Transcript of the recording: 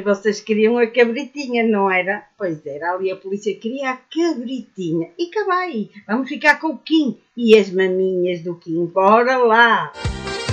vocês queriam a cabritinha, não era? Pois era, ali a polícia queria a cabritinha. E cá vai, vamos ficar com o Kim e as maminhas do Kim. Bora lá!